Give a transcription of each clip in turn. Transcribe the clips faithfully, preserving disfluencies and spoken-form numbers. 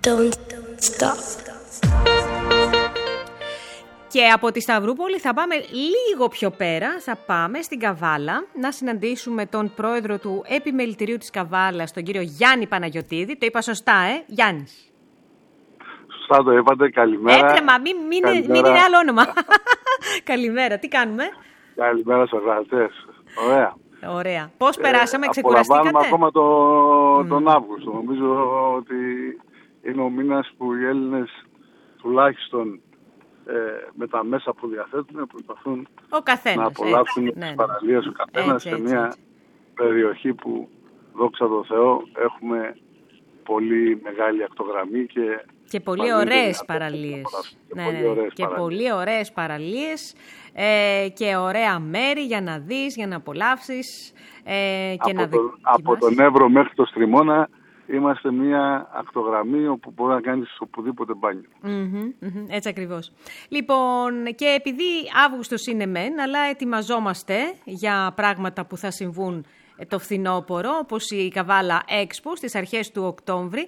Don't stop. Και από τη Σταυρούπολη θα πάμε λίγο πιο πέρα, θα πάμε στην Καβάλα να συναντήσουμε τον πρόεδρο του Επιμελητηρίου της Καβάλας, τον κύριο Γιάννη Παναγιωτίδη. Το είπα σωστά, ε, Γιάννης. Σωστά το είπατε, καλημέρα. Έτρεμα, μην, μην, μην είναι άλλο όνομα. Καλημέρα, τι κάνουμε? Καλημέρα στους εργατές. Ωραία. Ωραία. Πώς περάσαμε, ε, ξεκουραστήκατε? Απολαμβάνουμε ακόμα το, mm. τον Αύγουστο. Νομίζω ότι είναι ο μήνας που οι Έλληνες τουλάχιστον ε, με τα μέσα που διαθέτουν προσπαθούν να απολαύσουν τις ναι, παραλίες ο καθένας σε μια έτσι. περιοχή που, δόξα τω Θεώ, έχουμε πολύ μεγάλη ακτογραμμή και, και πολύ ωραίες παραλίες. Και, ναι, πολύ, ναι, ωραίες και παραλίες. πολύ ωραίες παραλίες ε, και ωραία μέρη για να δεις, για να απολαύσεις ε, και από να το, από τον Εύρο μέχρι το Στριμώνα είμαστε μια ακτογραμμή όπου μπορεί να κάνεις οπουδήποτε μπάνιο. Mm-hmm, mm-hmm, έτσι ακριβώς. Λοιπόν, και επειδή Αύγουστος είναι μεν, αλλά ετοιμαζόμαστε για πράγματα που θα συμβούν το φθινόπωρο, όπως η Καβάλα Expo στις αρχές του Οκτώβρη.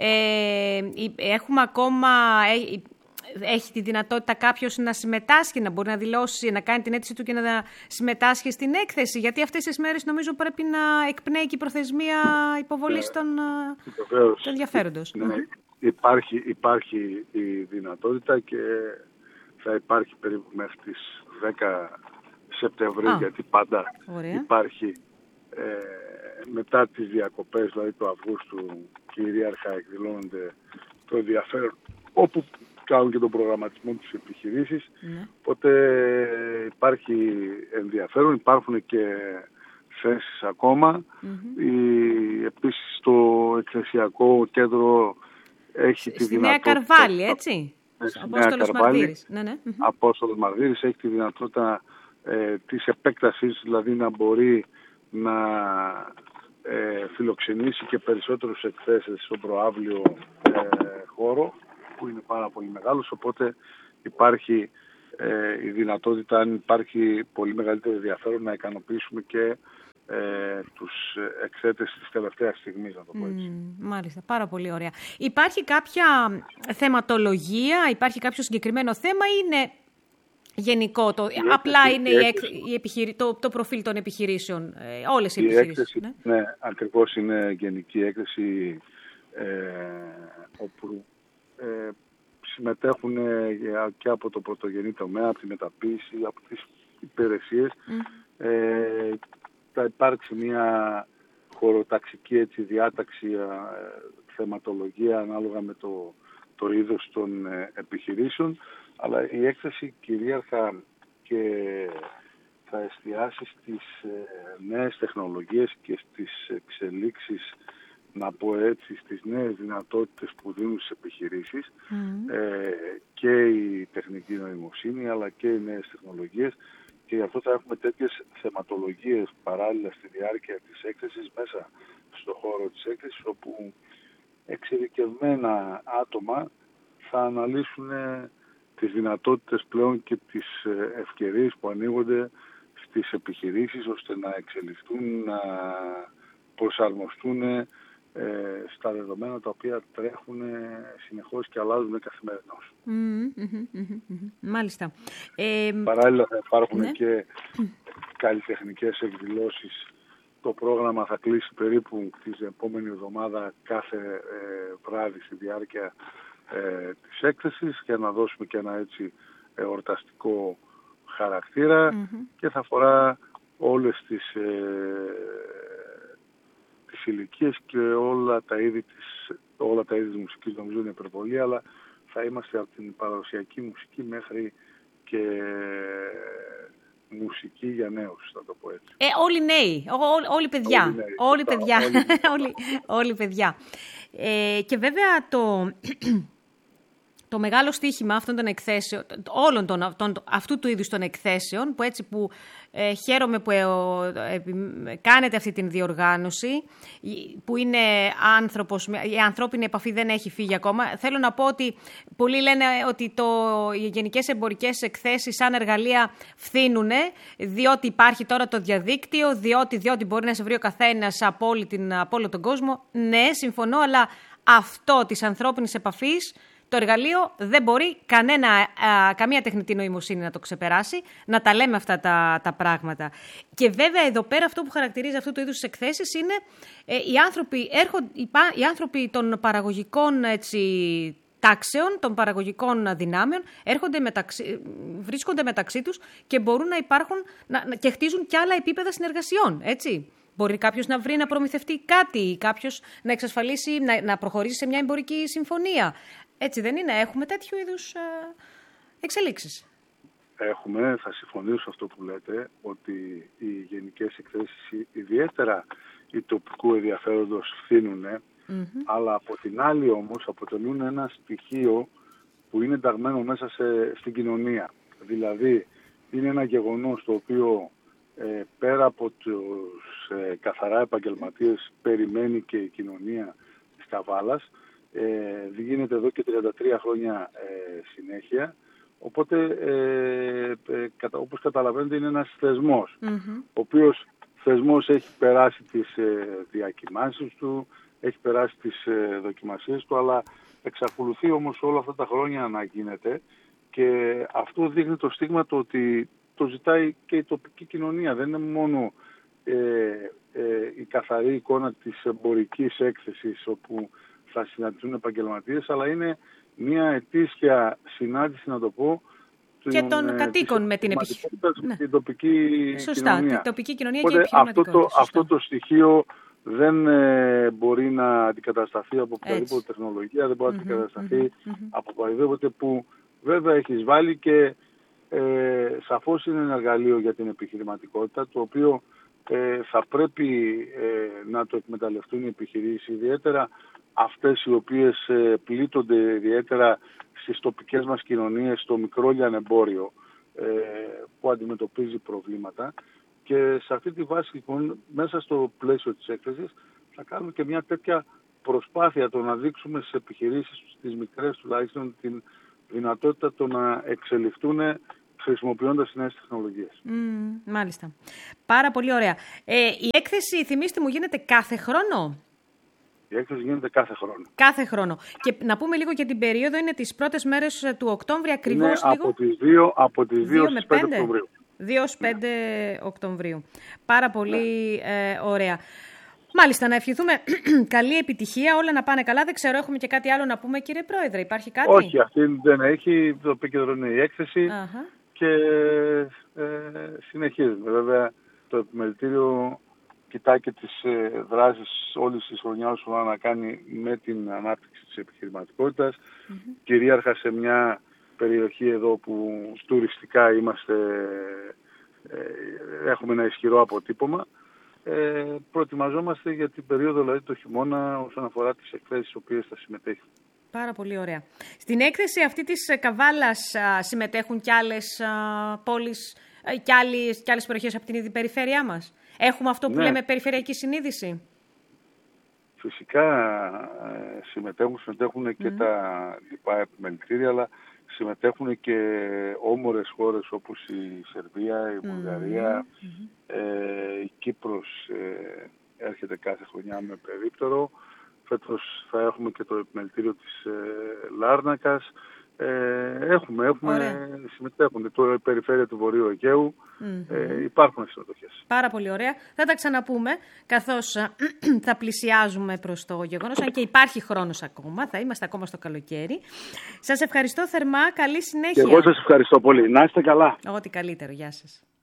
Ε, έχουμε ακόμα... Ε, έχει τη δυνατότητα κάποιος να συμμετάσχει, να μπορεί να δηλώσει, να κάνει την αίτηση του και να συμμετάσχει στην έκθεση. Γιατί αυτές τις μέρες νομίζω πρέπει να εκπνέει και η προθεσμία υποβολής των, των ενδιαφέροντος. Ναι, υπάρχει, υπάρχει η δυνατότητα και θα υπάρχει περίπου μέχρι τις δέκα Σεπτεμβρίου, Α, γιατί πάντα ωραία. υπάρχει ε, μετά τις διακοπές, δηλαδή του Αυγούστου, κυρίαρχα εκδηλώνονται το ενδιαφέρον, όπου κάνουν και τον προγραμματισμό της επιχειρήσης. Ναι. Οπότε υπάρχει ενδιαφέρον, υπάρχουν και θέσεις ακόμα. Mm-hmm. Η, επίσης το εκθεσιακό κέντρο έχει Στη τη Στη δυνατότητα... Νέα Καρβάλη, έτσι? Απόστολος Μαρδύρης. Ναι, ναι. Mm-hmm. Απόστολος Μαρδύρης έχει τη δυνατότητα ε, της επέκτασης, δηλαδή να μπορεί να ε, φιλοξενήσει και περισσότερους εκθέσεις στον προαύλιο ε, χώρο, που είναι πάρα πολύ μεγάλος, οπότε υπάρχει ε, η δυνατότητα, αν υπάρχει πολύ μεγαλύτερο ενδιαφέρον, να ικανοποιήσουμε και ε, τους εκθέτες της τελευταίας στιγμής, να το πω έτσι. Mm, μάλιστα, πάρα πολύ ωραία. Υπάρχει κάποια θεματολογία, υπάρχει κάποιο συγκεκριμένο θέμα ή είναι γενικό, το, η απλά έκθεση, είναι η έκθεση, η επιχειρη, το, το προφίλ των επιχειρήσεων, ε, όλες οι η επιχειρήσεις? Έκθεση, ναι? ναι, ακριβώς είναι γενική έκθεση, ε, όπου Ε, συμμετέχουν ε, και από το πρωτογενή τομέα, από τη μεταποίηση, από τις υπηρεσίες. Mm. Ε, θα υπάρξει μια χωροταξική έτσι, διάταξη, ε, θεματολογία ανάλογα με το, το είδος των ε, επιχειρήσεων, αλλά η έκθεση κυρίαρχα και θα εστιάσει στις ε, νέες τεχνολογίες και στις εξελίξεις, να πω έτσι, στις νέες δυνατότητες που δίνουν στις επιχειρήσεις mm. ε, και η τεχνική νοημοσύνη αλλά και οι νέες τεχνολογίες, και γι' αυτό θα έχουμε τέτοιες θεματολογίες παράλληλα στη διάρκεια της έκθεσης, μέσα στον χώρο της έκθεσης, όπου εξειδικευμένα άτομα θα αναλύσουν τις δυνατότητες πλέον και τις ευκαιρίες που ανοίγονται στις επιχειρήσεις, ώστε να εξελιχθούν, να προσαρμοστούν Ε, στα δεδομένα τα οποία τρέχουν συνεχώς και αλλάζουν καθημερινώς. Mm-hmm, mm-hmm. Μάλιστα. Ε, Παράλληλα θα υπάρχουν ναι. και καλλιτεχνικές εκδηλώσεις. Το πρόγραμμα θα κλείσει περίπου την επόμενη εβδομάδα κάθε ε, βράδυ στη διάρκεια ε, της έκθεσης, για να δώσουμε και ένα έτσι εορταστικό χαρακτήρα mm-hmm. και θα αφορά όλες τις ε, ηλικίες και όλα τα είδη της, όλα τα είδη της μουσικής, νομίζω είναι υπερβολή, αλλά θα είμαστε από την παραδοσιακή μουσική μέχρι και μουσική για νέους, θα το πω έτσι. Ε, όλοι νέοι, ό, ό, όλοι παιδιά, όλοι, νέοι, όλοι σωστά, παιδιά, όλοι, όλοι παιδιά. Ε, και βέβαια το... Το μεγάλο στοίχημα αυτών των εκθέσεων, όλων των, των, αυτού του είδους των εκθέσεων, που έτσι που ε, χαίρομαι που ε, ε, ε, κάνετε αυτή την διοργάνωση, που είναι άνθρωπος, η ανθρώπινη επαφή δεν έχει φύγει ακόμα. Θέλω να πω ότι πολλοί λένε ότι το, οι γενικές εμπορικές εκθέσεις σαν εργαλεία φθήνουν, διότι υπάρχει τώρα το διαδίκτυο, διότι, διότι μπορεί να σε βρει ο καθένας από, όλη την, από όλο τον κόσμο. Ναι, συμφωνώ, αλλά αυτό της ανθρώπινης επαφής, το εργαλείο δεν μπορεί κανένα, α, καμία τεχνητή νοημοσύνη να το ξεπεράσει, να τα λέμε αυτά τα, τα πράγματα. Και βέβαια εδώ πέρα αυτό που χαρακτηρίζει αυτού του είδους τις εκθέσεις είναι ε, οι, άνθρωποι έρχον, οι, οι άνθρωποι των παραγωγικών έτσι, τάξεων, των παραγωγικών δυνάμεων, έρχονται μεταξύ, βρίσκονται μεταξύ τους και μπορούν να υπάρχουν να, και χτίζουν και άλλα επίπεδα συνεργασιών, έτσι. Μπορεί κάποιος να βρει να προμηθευτεί κάτι, κάποιος να εξασφαλίσει, να, να προχωρήσει σε μια εμπορική συμφωνία. Έτσι δεν είναι? Έχουμε τέτοιου είδους α, εξελίξεις. Έχουμε, θα συμφωνήσω σε αυτό που λέτε, ότι οι γενικές εκθέσεις, ιδιαίτερα οι τοπικού ενδιαφέροντος, φθήνουν, mm-hmm. αλλά από την άλλη όμως αποτελούν ένα στοιχείο που είναι ενταγμένο μέσα σε, στην κοινωνία. Δηλαδή είναι ένα γεγονός το οποίο ε, πέρα από τους ε, καθαρά επαγγελματίες περιμένει και η κοινωνία της Καβάλας. Ε, γίνεται εδώ και τριάντα τρία χρόνια ε, συνέχεια, οπότε ε, ε, κατα, όπως καταλαβαίνετε είναι ένας θεσμός, mm-hmm. ο οποίος θεσμός έχει περάσει τις ε, διακυμάνσεις του, έχει περάσει τις ε, δοκιμασίες του, αλλά εξακολουθεί όμως όλα αυτά τα χρόνια να γίνεται και αυτό δείχνει το στίγμα το ότι το ζητάει και η τοπική κοινωνία. Δεν είναι μόνο ε, ε, η καθαρή εικόνα της εμπορικής έκθεσης όπου θα συναντηθούν επαγγελματίες, αλλά είναι μια ετήσια συνάντηση, να το πω, και των ε, κατοίκων με την επιχειρηματικότητα. Ναι. Την τοπική Σωστά, κοινωνία. την τοπική κοινωνία. Οπότε, και η επιχειρηματικότητα. Αυτό το, αυτό το στοιχείο δεν ε, μπορεί να αντικατασταθεί από οποιαδήποτε τεχνολογία, δεν μπορεί mm-hmm, να αντικατασταθεί mm-hmm, από οποιαδήποτε που βέβαια έχεις βάλει και ε, σαφώς είναι ένα εργαλείο για την επιχειρηματικότητα, το οποίο ε, θα πρέπει ε, να το εκμεταλλευτούν οι επιχειρήσεις, ιδιαίτερα αυτές οι οποίες ε, πλήττονται ιδιαίτερα στις τοπικές μας κοινωνίες, στο μικρό λιανεμπόριο ε, που αντιμετωπίζει προβλήματα. Και σε αυτή τη βάση, λοιπόν, μέσα στο πλαίσιο της έκθεσης, θα κάνουμε και μια τέτοια προσπάθεια το να δείξουμε στις επιχειρήσεις, στις μικρές τουλάχιστον, την δυνατότητα το να εξελιχθούν χρησιμοποιώντας νέες τεχνολογίες. Mm, μάλιστα. Πάρα πολύ ωραία. Ε, η έκθεση, θυμίστε μου, γίνεται κάθε χρόνο? Η έκθεση γίνεται κάθε χρόνο. Κάθε χρόνο. Και να πούμε λίγο για την περίοδο, είναι τις πρώτες μέρες του Οκτώβρη ακριβώς. Είναι λίγο. από τις δύο, από τις δύο στις πέντε Οκτωβρίου. δύο έως πέντε Οκτωβρίου. Πάρα πολύ ναι. ε, ωραία. Μάλιστα, να ευχηθούμε καλή επιτυχία, όλα να πάνε καλά. Δεν ξέρω, έχουμε και κάτι άλλο να πούμε, κύριε Πρόεδρε, υπάρχει κάτι? Όχι, αυτή δεν έχει, το επίκεντρο είναι η έκθεση uh-huh. και ε, συνεχίζουμε. Βέβαια, το επιμελητήριο κοιτάει και τις ε, δράσεις όλης της χρονιάς όσον να κάνει με την ανάπτυξη της επιχειρηματικότητας, mm-hmm. κυρίαρχα σε μια περιοχή εδώ που τουριστικά είμαστε, ε, έχουμε ένα ισχυρό αποτύπωμα. Ε, προετοιμαζόμαστε για την περίοδο, δηλαδή το χειμώνα, όσον αφορά τις εκθέσεις στις οποίες θα συμμετέχουν. Πάρα πολύ ωραία. Στην έκθεση αυτή της Καβάλας α, συμμετέχουν κι άλλες α, πόλεις α, κι, άλλες, κι άλλες περιοχές από την ίδια περιφέρειά μας? Έχουμε αυτό που ναι. λέμε περιφερειακή συνείδηση? Φυσικά ε, συμμετέχουν, συμμετέχουν mm. και τα λοιπά επιμελητήρια, αλλά συμμετέχουν και όμορες χώρες όπως η Σερβία, η Βουλγαρία, mm-hmm. ε, η Κύπρος ε, έρχεται κάθε χρονιά με περίπτερο. Φέτος θα έχουμε και το επιμελητήριο της ε, Λάρνακας. Ε, έχουμε, έχουμε συμμετέχουν. Το περιφέρεια του Βορείου Αιγαίου. Mm-hmm. Ε, υπάρχουν συμμετοχές. Πάρα πολύ ωραία. Θα τα ξαναπούμε καθώς θα πλησιάζουμε προς το γεγονός, αν και υπάρχει χρόνος ακόμα, θα είμαστε ακόμα στο καλοκαίρι. Σας ευχαριστώ θερμά, καλή συνέχεια. Και εγώ σας ευχαριστώ πολύ. Να είστε καλά. Ό,τι καλύτερο. Γεια σας.